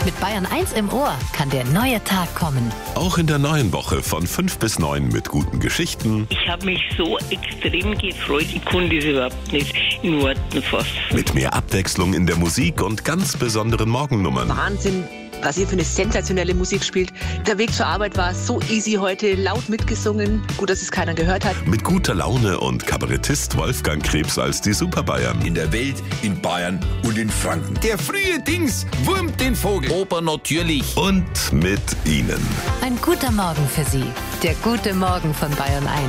Mit Bayern 1 im Ohr kann der neue Tag kommen. Auch in der neuen Woche von 5 bis 9 mit guten Geschichten. Ich habe mich so extrem gefreut, ich konnte es überhaupt nicht in Worten fassen. Mit mehr Abwechslung in der Musik und ganz besonderen Morgennummern. Wahnsinn, was ihr für eine sensationelle Musik spielt. Der Weg zur Arbeit war so easy heute, laut mitgesungen. Gut, dass es keiner gehört hat. Mit guter Laune und Kabarettist Wolfgang Krebs als die Superbayern. In der Welt, in Bayern und in Franken. Der frühe Dings wurmt den Vogel. Oper natürlich. Und mit Ihnen. Ein guter Morgen für Sie. Der gute Morgen von Bayern 1.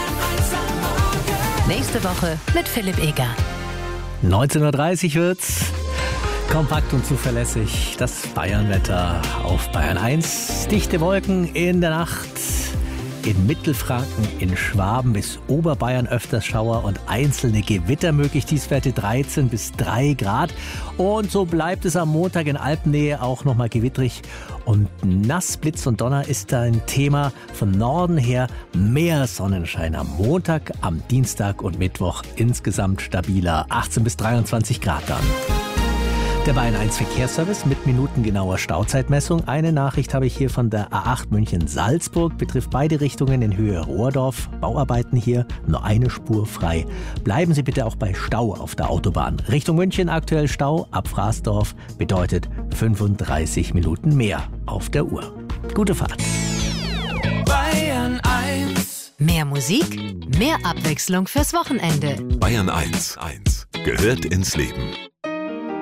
Nächste Woche mit Philipp Eger. 19:30 wird's. Kompakt und zuverlässig das Bayernwetter auf Bayern 1. Dichte Wolken in der Nacht. In Mittelfranken, in Schwaben bis Oberbayern öfters Schauer und einzelne Gewitter möglich. Tiefstwerte 13 bis 3 Grad. Und so bleibt es am Montag in Alpennähe auch nochmal gewittrig. Und nass, Blitz und Donner ist da ein Thema. Von Norden her mehr Sonnenschein am Montag, am Dienstag und Mittwoch insgesamt stabiler. 18 bis 23 Grad dann. Der Bayern 1 Verkehrsservice mit minutengenauer Stauzeitmessung. Eine Nachricht habe ich hier von der A8 München-Salzburg. Betrifft beide Richtungen in Höhe Rohrdorf. Bauarbeiten hier, nur eine Spur frei. Bleiben Sie bitte auch bei Stau auf der Autobahn. Richtung München aktuell Stau. Ab Fraßdorf bedeutet 35 Minuten mehr auf der Uhr. Gute Fahrt. Bayern 1. Mehr Musik, mehr Abwechslung fürs Wochenende. Bayern 1 gehört ins Leben.